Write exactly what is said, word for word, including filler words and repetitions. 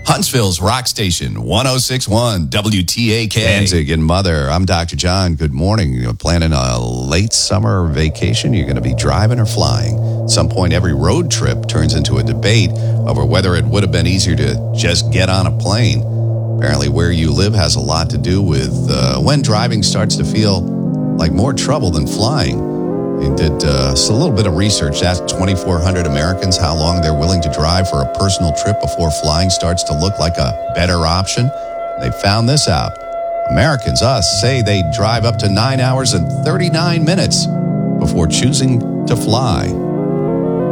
Huntsville's Rock Station, one oh six point one W T A K. Danzig and Mother. I'm Doctor John. Good morning. You're planning a late summer vacation? You're going to be driving or flying? At some point, every road trip turns into a debate over whether it would have been easier to just get on a plane. Apparently, where you live has a lot to do with uh, when driving starts to feel like more trouble than flying. They did uh, a little bit of research, asked twenty-four hundred Americans how long they're willing to drive for a personal trip before flying starts to look like a better option. They found this out. Americans, us, say they drive up to nine hours and thirty-nine minutes before choosing to fly.